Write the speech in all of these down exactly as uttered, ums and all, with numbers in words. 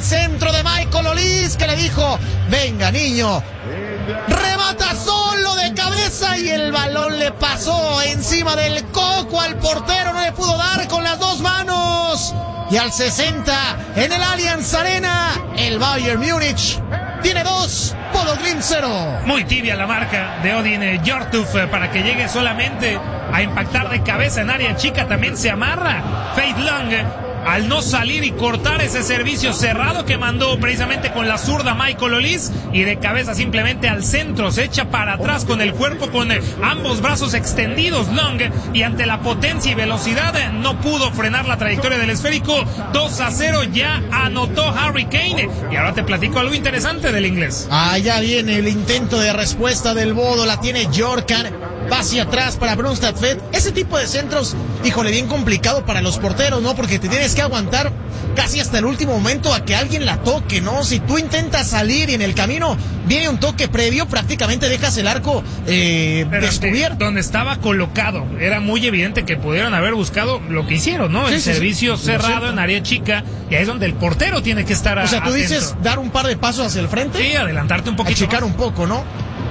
centro de Michael Olise, que le dijo, venga niño, remata solo de cabeza, y el balón le pasó encima del coco al portero, no le pudo dar con las dos manos. Y al sesenta, en el Allianz Arena, el Bayern Múnich tiene dos, Bodo Glimt cero. Muy tibia la marca de Odin Hjortuf para que llegue solamente a impactar de cabeza en área chica. También se amarra Faith Long al no salir y cortar ese servicio cerrado que mandó precisamente con la zurda Michael Olise, y de cabeza simplemente al centro, se echa para atrás con el cuerpo, con ambos brazos extendidos Long, y ante la potencia y velocidad no pudo frenar la trayectoria del esférico. Dos a cero, ya anotó Harry Kane. Y ahora te platico algo interesante del inglés. Allá viene el intento de respuesta del Bodo, la tiene Jorkan, va hacia atrás para Brunstad Fett. Ese tipo de centros, híjole, bien complicado para los porteros, ¿no? Porque te tienes que aguantar casi hasta el último momento a que alguien la toque, ¿no? Si tú intentas salir y en el camino viene un toque previo, prácticamente dejas el arco eh, descubierto. Donde estaba colocado, era muy evidente que pudieron haber buscado lo que hicieron, ¿no? Sí, el sí, servicio sí. cerrado en área chica, y ahí es donde el portero tiene que estar. O sea, tú atento. Dices dar un par de pasos hacia el frente. Sí, adelantarte un poquito. Achicar más. un poco, ¿no?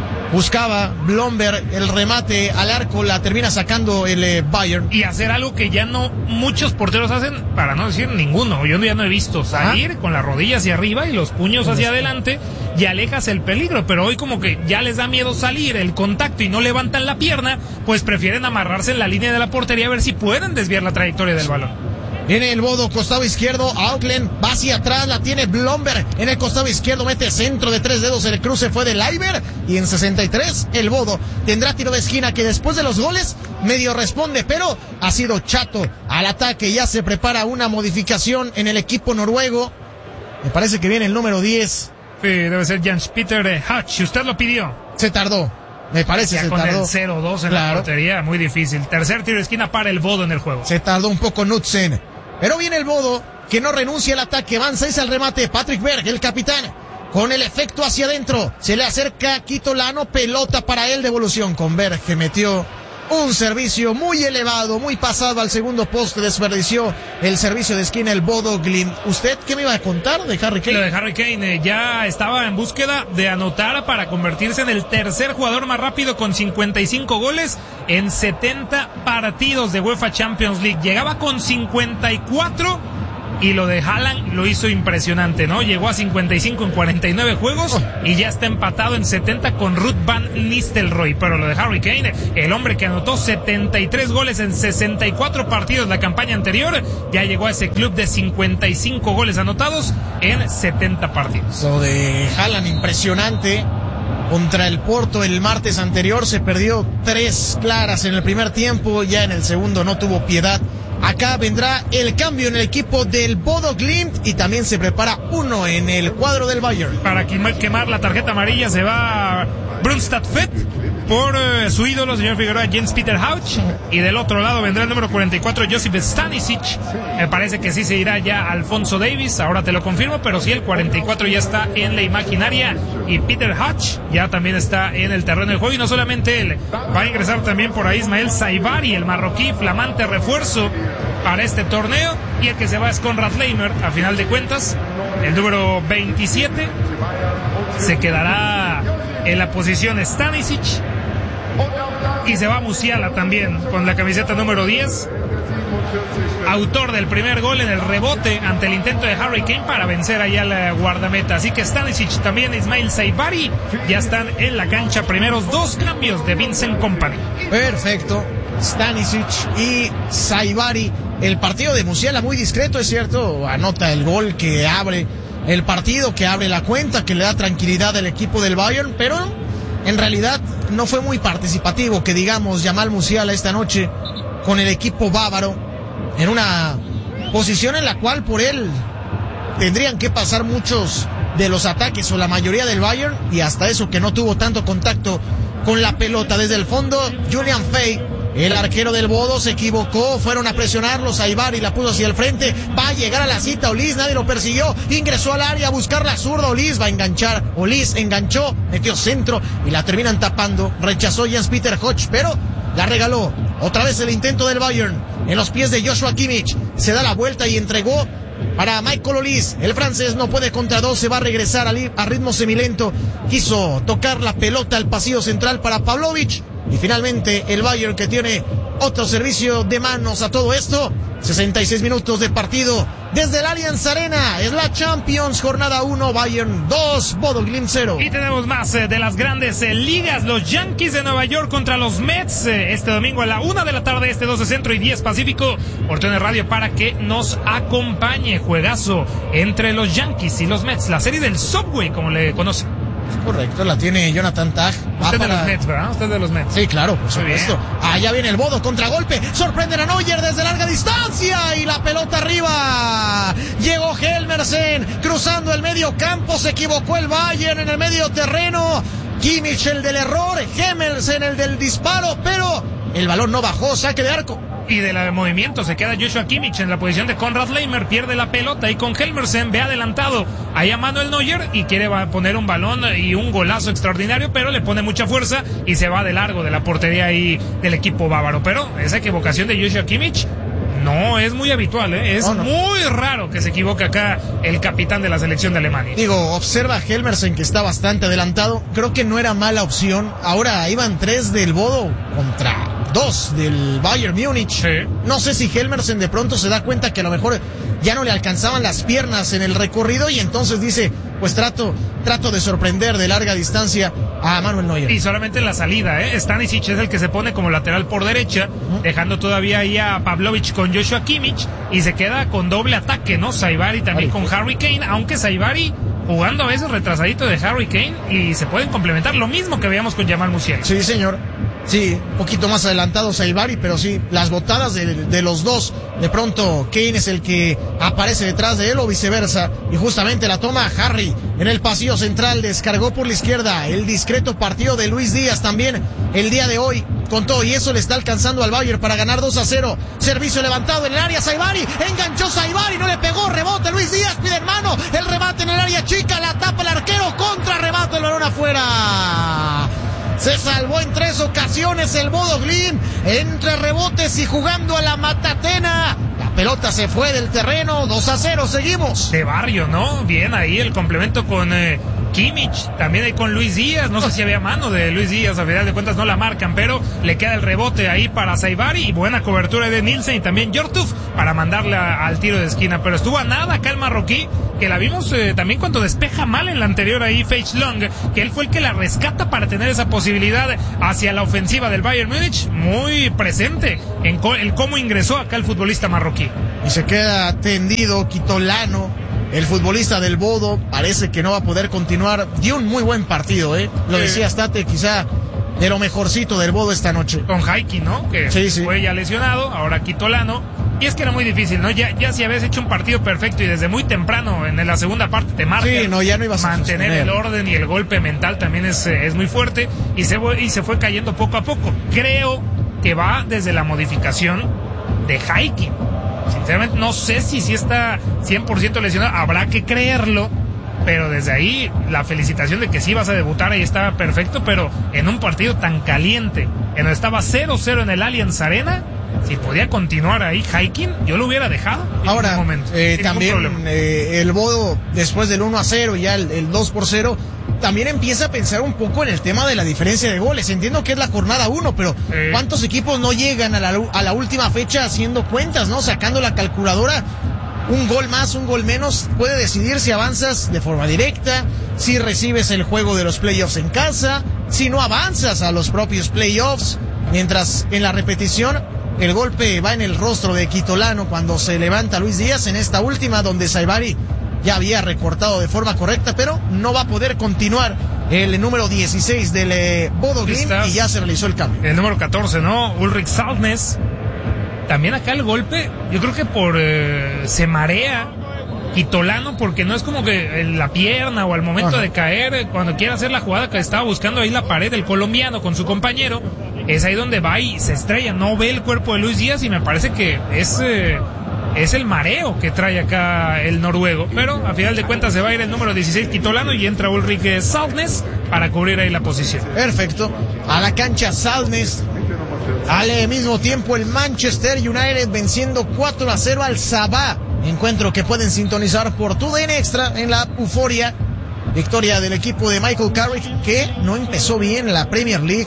Buscaba Blomberg el remate al arco, la termina sacando el eh, Bayern. Y hacer algo que ya no muchos porteros hacen, para no decir ninguno. Yo ya no he visto salir ¿Ah? con las rodillas hacia arriba y los puños hacia adelante, y alejas el peligro. Pero hoy como que ya les da miedo salir, el contacto, y no levantan la pierna, pues prefieren amarrarse en la línea de la portería a ver si pueden desviar la trayectoria del balón. Viene el Bodo, costado izquierdo, Auckland va hacia atrás, la tiene Blomberg en el costado izquierdo, mete centro de tres dedos, el cruce fue de Leiber, y en sesenta y tres el Bodo tendrá tiro de esquina, que después de los goles medio responde, pero ha sido chato al ataque. Ya se prepara una modificación en el equipo noruego, me parece que viene el número diez. Sí, debe ser Jens Peter Hutch, usted lo pidió. Se tardó. Me parece ya se con tardó. el cero dos en claro. la portería, muy difícil. Tercer tiro de esquina para el Bodo en el juego. Se tardó un poco Knudsen. Pero viene el Bodo, que no renuncia al ataque, van seis al remate, Patrick Berg, el capitán, con el efecto hacia adentro, se le acerca Quito Lano, pelota para él, devolución con Berg, que metió un servicio muy elevado, muy pasado al segundo poste, desperdició el servicio de esquina el Bodo Glimt. ¿Usted qué me iba a contar de Harry Kane? Lo de Harry Kane, eh, ya estaba en búsqueda de anotar para convertirse en el tercer jugador más rápido con cincuenta y cinco goles en setenta partidos de UEFA Champions League. Llegaba con cincuenta y cuatro, y lo de Haaland lo hizo impresionante, ¿no? Llegó a cincuenta y cinco en cuarenta y nueve juegos oh. y ya está empatado en setenta con Ruud van Nistelrooy. Pero lo de Harry Kane, el hombre que anotó setenta y tres goles en sesenta y cuatro partidos la campaña anterior, ya llegó a ese club de cincuenta y cinco goles anotados en setenta partidos. Lo de Haaland impresionante. Contra el Porto el martes anterior se perdió tres claras en el primer tiempo, ya en el segundo no tuvo piedad. Acá vendrá el cambio en el equipo del Bodo Glimt, y también se prepara uno en el cuadro del Bayern. Para quemar la tarjeta amarilla se va Brunstad Fett por uh, su ídolo, señor Figueroa, Jens Peter Hutch, y del otro lado vendrá el número cuarenta y cuatro, Josip Stanisic. Me parece que sí se irá ya Alfonso Davies, ahora te lo confirmo, pero sí, el cuarenta y cuatro ya está en la imaginaria, y Peter Hutch ya también está en el terreno del juego. Y no solamente él, va a ingresar también por ahí Ismael Saibari, el marroquí, flamante refuerzo para este torneo, y el que se va es Konrad Leimer. A final de cuentas, el número veintisiete se quedará en la posición Stanisic, y se va Musiala también con la camiseta número diez, autor del primer gol en el rebote ante el intento de Harry Kane para vencer allá al guardameta. Así que Stanisic también, Ismail Saibari, ya están en la cancha. Primeros dos cambios de Vincent Kompany. Perfecto, Stanisic y Saibari. El partido de Musiala muy discreto, es cierto, anota el gol que abre el partido, que abre la cuenta, que le da tranquilidad al equipo del Bayern, pero en realidad no fue muy participativo, que digamos, Jamal Musiala esta noche con el equipo bávaro, en una posición en la cual por él tendrían que pasar muchos de los ataques, o la mayoría del Bayern, y hasta eso que no tuvo tanto contacto con la pelota. Desde el fondo, Julian Fay, el arquero del Bodo, se equivocó, fueron a presionarlo, Saibari la puso hacia el frente, va a llegar a la cita Olise, nadie lo persiguió, ingresó al área a buscar la zurda, Olise va a enganchar, Olise enganchó, metió centro y la terminan tapando, rechazó Jens Peter Hutch, pero la regaló. Otra vez el intento del Bayern en los pies de Joshua Kimmich, se da la vuelta y entregó para Michael Olise. El francés no puede contra dos, se va a regresar a ritmo semilento. Quiso tocar la pelota al pasillo central para Pavlovic. Y finalmente el Bayern, que tiene otro servicio de manos a todo esto. sesenta y seis minutos de partido desde el Allianz Arena. Es la Champions, jornada uno, Bayern dos, Bodo Glimt cero. Y tenemos más eh, de las grandes eh, ligas. Los Yankees de Nueva York contra los Mets eh, este domingo a la una de la tarde, este doce Centro y diez Pacífico. Por T N Radio para que nos acompañe. Juegazo entre los Yankees y los Mets. La serie del Subway, como le conocen. Correcto, la tiene Jonathan Tag. Usted para... de los Mets, ¿verdad? Usted de los Mets. Sí, claro, por supuesto. Allá viene el Bodo, contragolpe. Sorprenden a Neuer desde larga distancia. Y la pelota arriba. Llegó Helmersen cruzando el medio campo. Se equivocó el Bayern en el medio terreno. Kimmich el del error. Helmersen el del disparo. Pero el balón no bajó. Saque de arco. Y del movimiento se queda Joshua Kimmich en la posición de Konrad Leimer, pierde la pelota y con Helmersen ve adelantado ahí a Manuel Neuer y quiere poner un balón y un golazo extraordinario, pero le pone mucha fuerza y se va de largo de la portería ahí del equipo bávaro. Pero esa equivocación de Joshua Kimmich no es muy habitual, ¿eh? Es no, no. muy raro que se equivoque acá el capitán de la selección de Alemania. Digo, observa a Helmersen, que está bastante adelantado. Creo que no era mala opción. Ahora iban tres del Bodo contra dos del Bayern Múnich. Sí. No sé si Helmersen de pronto se da cuenta que a lo mejor ya no le alcanzaban las piernas en el recorrido y entonces dice, pues trato trato de sorprender de larga distancia a Manuel Neuer. Y solamente en la salida, ¿eh? Stanisic es el que se pone como lateral por derecha, uh-huh. dejando todavía ahí a Pavlovic con Joshua Kimmich y se queda con doble ataque, ¿no? Saibari también Ay, con sí. Harry Kane, aunque Saibari jugando a veces retrasadito de Harry Kane y se pueden complementar, lo mismo que veíamos con Jamal Musiala. Sí, señor. Sí, un poquito más adelantado Saibari, pero sí, las botadas de, de los dos, de pronto Kane es el que aparece detrás de él o viceversa, y justamente la toma Harry en el pasillo central, descargó por la izquierda, el discreto partido de Luis Díaz también el día de hoy, con todo y eso le está alcanzando al Bayern para ganar dos a cero, servicio levantado en el área, Saibari, enganchó Saibari, no le pegó, rebote Luis Díaz, pide en mano, el remate en el área chica, la tapa el arquero, contra remate el balón afuera. Se salvó en tres ocasiones el Bodo Glimt, entre rebotes y jugando a la matatena. La pelota se fue del terreno, dos a cero, seguimos. De barrio, ¿no? Bien ahí el complemento con eh, Kimmich, también ahí con Luis Díaz. No sé si había mano de Luis Díaz, a final de cuentas no la marcan, pero le queda el rebote ahí para Saibari y buena cobertura de Nielsen y también Yortuf para mandarla al tiro de esquina. Pero estuvo a nada acá el marroquí, que la vimos eh, también cuando despeja mal en la anterior ahí Feix Long, que él fue el que la rescata para tener esa posibilidad hacia la ofensiva del Bayern Múnich, muy presente en co- el cómo ingresó acá el futbolista marroquí. Y se queda tendido Quitolano, el futbolista del Bodo, parece que no va a poder continuar. Dio un muy buen partido, ¿eh? Lo sí. decía State, quizá de lo mejorcito del Bodo esta noche. Con Haiki, ¿no? Que sí, sí. fue ya lesionado, ahora Quitolano. Y es que era muy difícil, ¿no? Ya, ya si habías hecho un partido perfecto y desde muy temprano en la segunda parte te marcan, sí, no, ya no ibas a mantener sostener. El orden y el golpe mental también es, es muy fuerte y se, y se fue cayendo poco a poco. Creo que va desde la modificación de Haiki. Sinceramente no sé si, si está cien por ciento lesionado, habrá que creerlo, pero desde ahí la felicitación de que sí vas a debutar, ahí estaba perfecto, pero en un partido tan caliente, en donde estaba cero cero en el Allianz Arena, si podía continuar ahí hiking, yo lo hubiera dejado. Ahora, momento, eh, también eh, el Bodo, después del uno a cero, ya el, el dos por cero, también empieza a pensar un poco en el tema de la diferencia de goles. Entiendo que es la jornada uno, pero eh. ¿cuántos equipos no llegan a la, a la última fecha haciendo cuentas, no? Sacando la calculadora, un gol más, un gol menos, puede decidir si avanzas de forma directa, si recibes el juego de los playoffs en casa, si no avanzas a los propios playoffs, mientras en la repetición el golpe va en el rostro de Quitolano cuando se levanta Luis Díaz en esta última, donde Saibari ya había recortado de forma correcta, pero no va a poder continuar el número dieciséis del eh, Bodo Glimt y ya se realizó el cambio. El número catorce, ¿no? Ulrich Saltnes. También acá el golpe, yo creo que por eh, se marea Quitolano, porque no es como que la pierna o al momento Ajá. de caer, cuando quiere hacer la jugada que estaba buscando ahí la pared del colombiano con su compañero, es ahí donde va y se estrella, no ve el cuerpo de Luis Díaz y me parece que es, eh, es el mareo que trae acá el noruego, pero a final de cuentas se va a ir el número dieciséis Quitolano y entra Ulrich Saltnes para cubrir ahí la posición. Perfecto, a la cancha Saltnes. Al mismo tiempo el Manchester United venciendo cuatro a cero al Sabah encuentro que pueden sintonizar por tu D N Extra en la euforia. Victoria del equipo de Michael Carrick, que no empezó bien en la Premier League.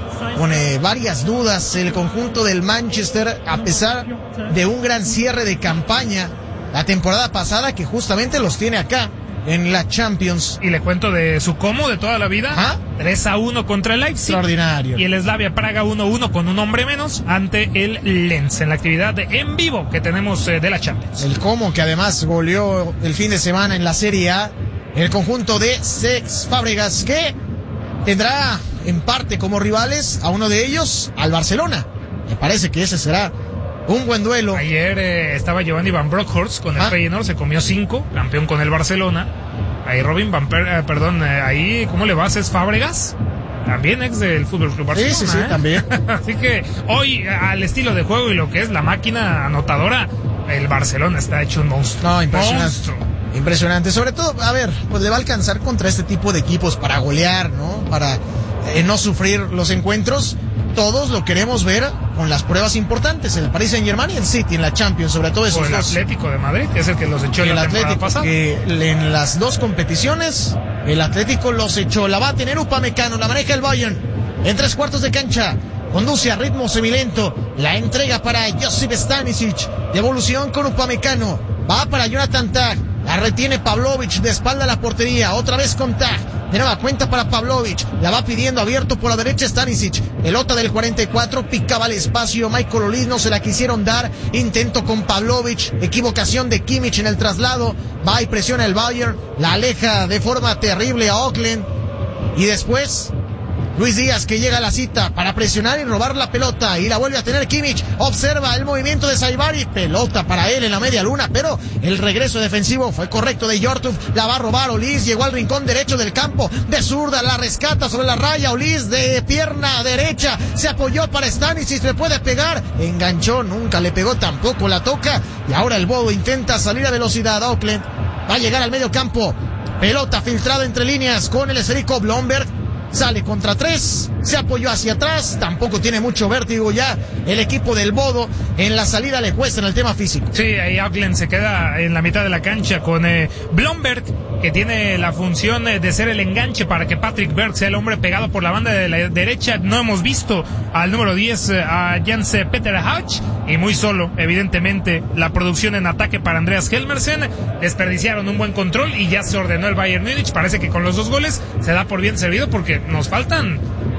Pone varias dudas el conjunto del Manchester, a pesar de un gran cierre de campaña la temporada pasada, que justamente los tiene acá en la Champions. Y le cuento de su como de toda la vida. ¿Ah? tres a uno contra el Leipzig. Extraordinario. Y el Slavia Praga uno a uno con un hombre menos ante el Lens en la actividad de en vivo que tenemos eh, de la Champions. El Como, que además goleó el fin de semana en la Serie A. El conjunto de Cesc Fábregas, que tendrá en parte como rivales a uno de ellos, al Barcelona. Me parece que ese será un buen duelo. Ayer eh, estaba Giovanni Van Bronckhorst con el ¿Ah? Feyenoord, se comió cinco, campeón con el Barcelona. Ahí Robin Van Per, eh, perdón, eh, ahí, ¿cómo le va? ¿Es Fábregas? También ex del Fútbol Club Barcelona. Sí, sí, sí, ¿eh? también. Así que hoy, al estilo de juego y lo que es la máquina anotadora, el Barcelona está hecho un monstruo. No, impresionante. Monstruo. Impresionante. Sobre todo, a ver, pues le va a alcanzar contra este tipo de equipos para golear, ¿no? Para eh, no sufrir los encuentros. Todos lo queremos ver con las pruebas importantes. El Paris Saint-Germain y el City en la Champions, sobre todo esos O el dos. Atlético de Madrid, que es el que los echó en El la temporada Atlético, pasada. que en las dos competiciones, el Atlético los echó. La va a tener Upamecano, la maneja el Bayern. En tres cuartos de cancha, conduce a ritmo semilento. La entrega para Josip Stanisic. Devolución con Upamecano. Va para Jonathan Tah. La retiene Pavlovic de espalda a la portería. Otra vez con Tah. De nueva cuenta para Pavlovic. La va pidiendo abierto por la derecha Stanisic. Pelota del cuarenta y cuatro. Picaba el espacio. Michael Olise no se la quisieron dar. Intento con Pavlovic. Equivocación de Kimmich en el traslado. Va y presiona el Bayern. La aleja de forma terrible a Auckland. Y después Luis Díaz, que llega a la cita para presionar y robar la pelota, y la vuelve a tener Kimmich. Observa el movimiento de Saibari, pelota para él en la media luna, pero el regreso defensivo fue correcto de Yortuf. La va a robar Olise, llegó al rincón derecho del campo, de zurda, la rescata sobre la raya. Olise de pierna derecha, se apoyó para Stanisic, le puede pegar, enganchó, nunca le pegó, tampoco la toca, y ahora el Bodo intenta salir a velocidad. Auckland va a llegar al medio campo, pelota filtrada entre líneas con el esférico Blomberg. Sale contra tres, se apoyó hacia atrás, tampoco tiene mucho vértigo ya el equipo del Bodo. En la salida le cuesta en el tema físico. Sí, ahí Auckland se queda en la mitad de la cancha con eh, Blomberg, que tiene la función eh, de ser el enganche para que Patrick Berg sea el hombre pegado por la banda de la derecha. No hemos visto al número diez, eh, a Jens Peter Hauch, y muy solo, evidentemente, la producción en ataque para Andreas Helmersen. Desperdiciaron un buen control y ya se ordenó el Bayern Múnich. Parece que con los dos goles se da por bien servido, porque nos faltan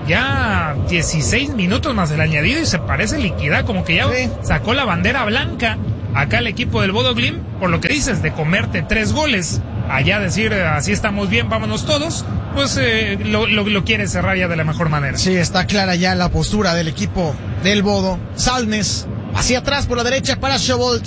ya dieciséis minutos más el añadido y se parece liquidar, como que ya sí. Sacó la bandera blanca acá el equipo del Bodo Glimt, por lo que dices, de comerte tres goles, allá decir, así estamos bien, vámonos todos, pues eh, lo, lo, lo quiere cerrar ya de la mejor manera. Sí, está clara ya la postura del equipo del Bodo. Salnes, hacia atrás por la derecha para Schobolt.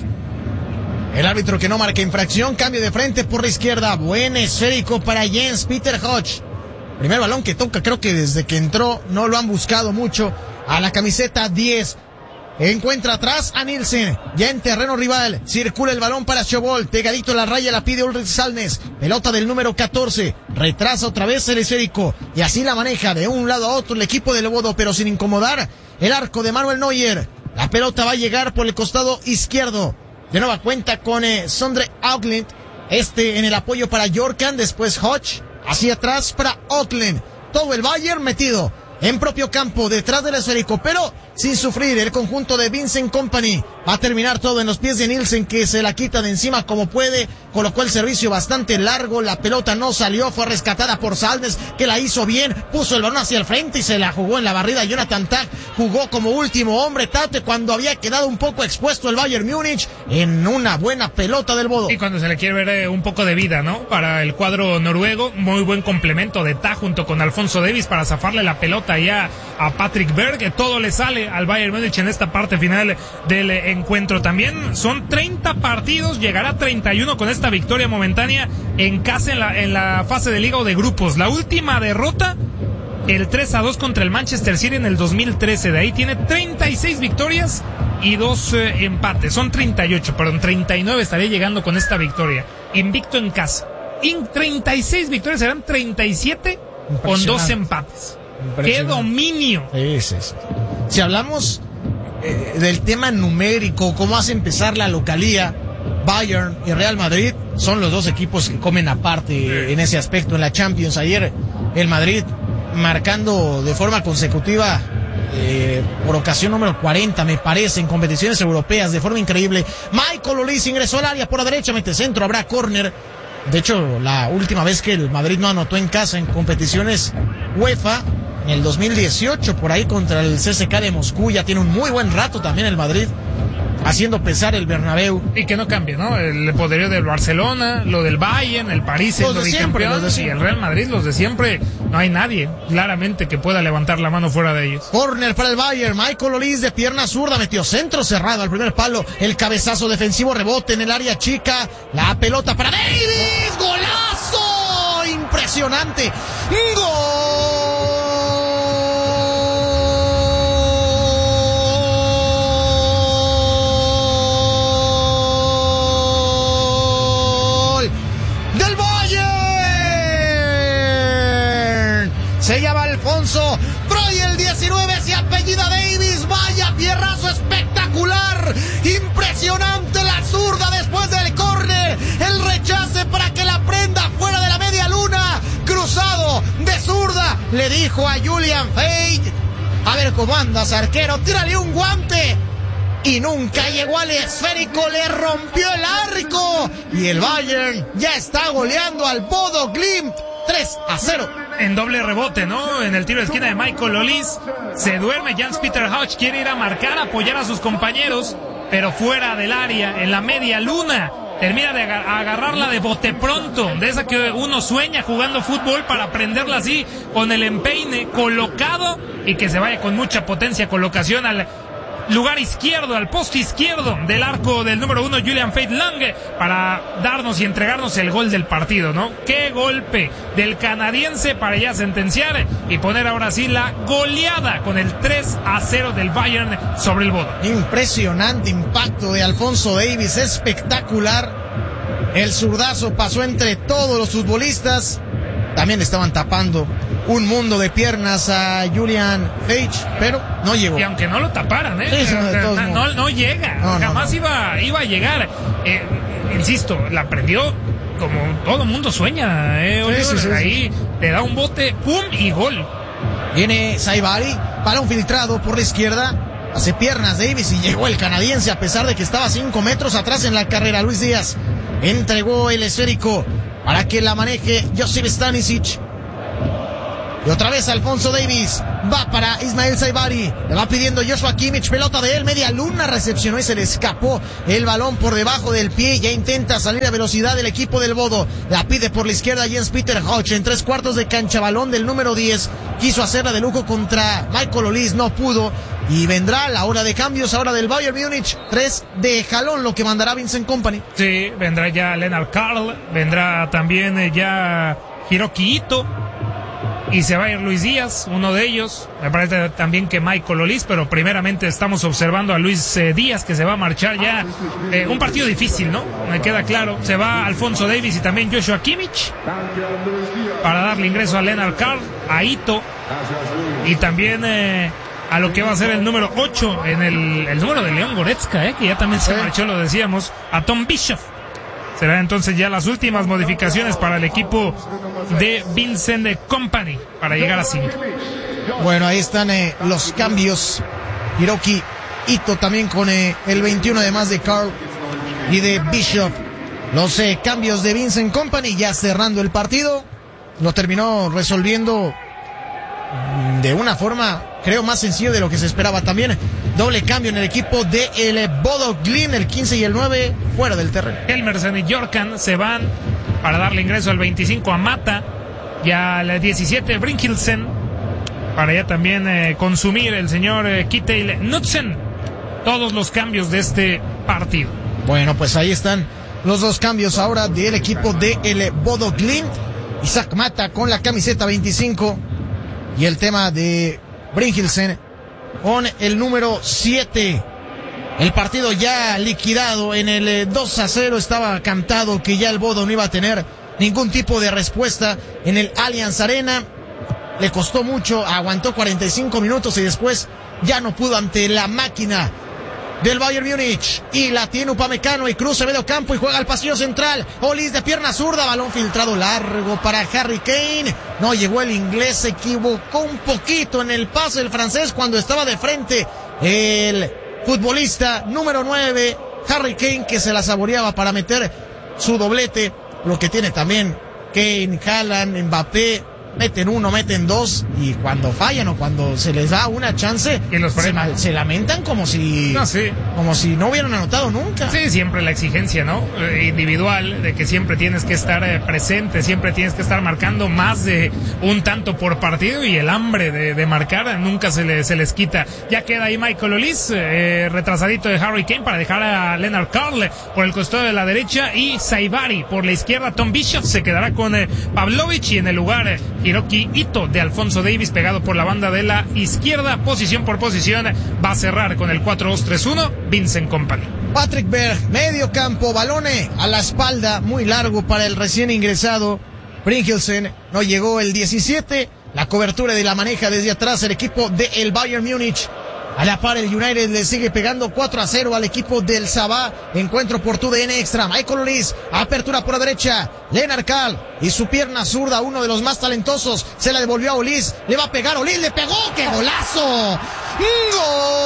El árbitro que no marca infracción, cambio de frente por la izquierda, buen esférico para Jens Peter Hauch. Primer balón que toca, creo que desde que entró no lo han buscado mucho, a la camiseta diez. Encuentra atrás a Nielsen, ya en terreno rival, circula el balón para Schobolt, pegadito a la raya, la pide Ulrich Salnes, pelota del número catorce, retrasa otra vez el esférico, y así la maneja de un lado a otro el equipo del Bodo, pero sin incomodar el arco de Manuel Neuer. La pelota va a llegar por el costado izquierdo, de nueva cuenta con eh, Sondre Auckland, este en el apoyo para Jorkan, después Hodge, hacia atrás para Auckland, todo el Bayern metido en propio campo, detrás del esférico, pero sin sufrir. El conjunto de Vincent Kompany va a terminar todo en los pies de Nielsen, que se la quita de encima como puede, colocó el servicio bastante largo, la pelota no salió, fue rescatada por Salnes, que la hizo bien, puso el balón hacia el frente y se la jugó en la barrida. Jonathan Tah jugó como último hombre, Tate, cuando había quedado un poco expuesto el Bayern Múnich, en una buena pelota del Bodo. Y cuando se le quiere ver eh, un poco de vida, ¿no? Para el cuadro noruego, muy buen complemento de Tah junto con Alfonso Davies para zafarle la pelota ya a Patrick Berg, todo le sale al Bayern Múnich en esta parte final del encuentro. También son treinta partidos, llegará a treinta y uno con esta victoria momentánea en casa en la, en la fase de liga o de grupos. La última derrota, el tres a dos contra el Manchester City en el dos mil trece. De ahí tiene treinta y seis victorias y dos eh, empates. Son treinta y ocho, perdón, treinta y nueve estaría llegando con esta victoria. Invicto en casa. En treinta y seis victorias serán treinta y siete con dos empates. ¡Qué dominio! Sí, sí, sí. Si hablamos eh, del tema numérico, cómo hace empezar la localía, Bayern y Real Madrid son los dos equipos que comen aparte en ese aspecto en la Champions. Ayer el Madrid marcando de forma consecutiva eh, por ocasión número cuarenta, me parece, en competiciones europeas, de forma increíble. Michael Olise ingresó al área por la derecha, mete centro, habrá córner. De hecho, la última vez que el Madrid no anotó en casa en competiciones UEFA, en el dos mil dieciocho, por ahí contra el C S K de Moscú. Ya tiene un muy buen rato también el Madrid haciendo pesar el Bernabéu. Y que no cambie, ¿no? El poderío del Barcelona, lo del Bayern, el París siendo bicampeón, y el Real Madrid, los de siempre. No hay nadie, claramente, que pueda levantar la mano fuera de ellos. Corner para el Bayern, Michael Olise de pierna zurda, metió centro cerrado al primer palo, el cabezazo defensivo, rebote en el área chica, la pelota para Davis, ¡golazo! Impresionante, ¡gol! Se llama Alfonso Broy, el diecinueve, se apellida Davis. Vaya pierrazo espectacular, impresionante la zurda después del córner, el rechace para que la prenda fuera de la media luna, cruzado de zurda, le dijo a Julian Fate: a ver cómo andas, arquero, tírale un guante. Y nunca llegó al esférico, le rompió el arco. Y el Bayern ya está goleando al Bodo Glimt tres a cero. En doble rebote, ¿no? En el tiro de esquina de Michael Olise. Se duerme Jens-Peter Hauch, quiere ir a marcar, apoyar a sus compañeros, pero fuera del área, en la media luna. Termina de agarrarla de bote pronto, de esa que uno sueña jugando fútbol, para prenderla así, con el empeine colocado, y que se vaya con mucha potencia, colocación al lugar izquierdo, al poste izquierdo del arco del número uno, Julian Fate Lange, para darnos y entregarnos el gol del partido, ¿no? Qué golpe del canadiense para ya sentenciar y poner ahora sí la goleada con el tres a cero del Bayern sobre el Bodo. Impresionante impacto de Alfonso Davis, espectacular. El zurdazo pasó entre todos los futbolistas. También estaban tapando un mundo de piernas a Julian Fate, pero no llegó. Y aunque no lo taparan, ¿eh? Sí, no, no, no, no llega, no, jamás no, no. Iba, iba a llegar. Eh, insisto, la prendió como todo mundo sueña, ¿eh? Oliver, sí, sí, sí, ahí sí. Le da un bote, pum, y gol. Viene Saibari, balón filtrado por la izquierda, hace piernas Davis y llegó el canadiense a pesar de que estaba cinco metros atrás en la carrera. Luis Díaz entregó el esférico para que la maneje Josip Stanisic. Y otra vez Alfonso Davis, va para Ismael Saibari, le va pidiendo Joshua Kimmich, pelota de él, media luna, recepcionó y se le escapó el balón por debajo del pie. Ya intenta salir a velocidad el equipo del Bodo, la pide por la izquierda Jens-Peter Hauch, en tres cuartos de cancha, balón del número diez, quiso hacerla de lujo contra Michael Olise, no pudo, y vendrá la hora de cambios ahora del Bayern Múnich, tres de jalón, lo que mandará Vincent Kompany. Sí, vendrá ya Lennart Karl, vendrá también ya Hiroki Ito, y se va a ir Luis Díaz, uno de ellos. Me parece también que Michael Olise, pero primeramente estamos observando a Luis eh, Díaz, que se va a marchar ya. Eh, un partido difícil, ¿no? Me queda claro. Se va Alfonso Davis y también Joshua Kimmich para darle ingreso a Lennart Karl, a Ito, y también eh, a lo que va a ser el número ocho, en el, el número de León Goretzka, eh, que ya también se marchó, lo decíamos, a Tom Bischoff. Será entonces ya las últimas modificaciones para el equipo de Vincent Kompany para llegar a cinco. Bueno, ahí están eh, los cambios. Hiroki Ito también con eh, el veintiuno, además de Karl y de Bishop. Los eh, cambios de Vincent Kompany, ya cerrando el partido. Lo terminó resolviendo de una forma, creo, más sencilla de lo que se esperaba. También doble cambio en el equipo de el Bodo Glimt, el quince y el nueve fuera del terreno. Helmersen y Jorkan se van para darle ingreso al veinticinco a Mata y al diecisiete Brinkilsen, para ya también eh, consumir el señor eh, Kittel Knudsen. Todos los cambios de este partido. Bueno, pues ahí están los dos cambios ahora del equipo de el Bodo Glimt. Isaac Mata con la camiseta veinticinco y el tema de Brinkilsen con el número siete. El partido ya liquidado en el dos a cero. Estaba cantado que ya el Bodo no iba a tener ningún tipo de respuesta en el Allianz Arena. Le costó mucho, aguantó cuarenta y cinco minutos y después ya no pudo ante la máquina del Bayern Múnich. Y la tiene Upamecano y cruza medio campo y juega al pasillo central. Olís de pierna zurda, balón filtrado largo para Harry Kane. No llegó el inglés, se equivocó un poquito en el pase del francés cuando estaba de frente el futbolista número nueve, Harry Kane, que se la saboreaba para meter su doblete. Lo que tiene también Kane, Haaland, Mbappé, meten uno, meten dos, y cuando fallan o cuando se les da una chance, y los se, se lamentan como si no, sí. como si no hubieran anotado nunca. Sí, siempre la exigencia, ¿no? Eh, individual, de que siempre tienes que estar eh, presente, siempre tienes que estar marcando más de un tanto por partido, y el hambre de, de marcar nunca se, le, se les quita. Ya queda ahí Michael Olís, eh, retrasadito de Harry Kane, para dejar a Lennart Karl por el costado de la derecha, y Saibari por la izquierda. Tom Bishop se quedará con eh, Pavlovich, y en el lugar eh, Hiroki Ito de Alfonso Davies, pegado por la banda de la izquierda. Posición por posición va a cerrar con el cuatro dos tres uno Vincent Kompany. Patrick Berg, medio campo, balone a la espalda, muy largo para el recién ingresado Brinkhilsen. No llegó el diecisiete, la cobertura de la maneja desde atrás el equipo del Bayern Múnich. A la par el United le sigue pegando cuatro a cero al equipo del Sabah. Encuentro por tu D N extra. Michael Olís, apertura por la derecha. Lennart Karl y su pierna zurda, uno de los más talentosos, se la devolvió a Olís. Le va a pegar, Olís le pegó. ¡Qué golazo! ¡Gol!